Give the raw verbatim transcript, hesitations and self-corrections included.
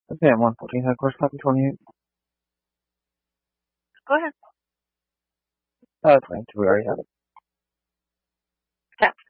Okay, I'm on fourteen headquarters, copy twenty-eight. Go ahead. Uh, twenty-two, we already have it. Okay.